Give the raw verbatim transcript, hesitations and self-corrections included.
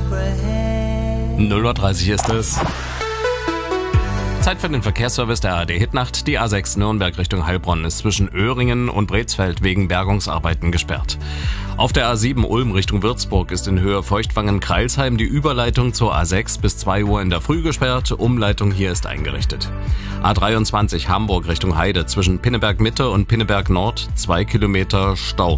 null Uhr dreißig ist es. Zeit für den Verkehrsservice der A R D Hitnacht. Die A sechs Nürnberg Richtung Heilbronn ist zwischen Öhringen und Brezfeld wegen Bergungsarbeiten gesperrt. Auf der A sieben Ulm Richtung Würzburg ist in Höhe Feuchtwangen-Kreilsheim die Überleitung zur A sechs bis zwei Uhr in der Früh gesperrt. Umleitung hier ist eingerichtet. A dreiundzwanzig Hamburg Richtung Heide zwischen Pinneberg Mitte und Pinneberg Nord zwei Kilometer Stau.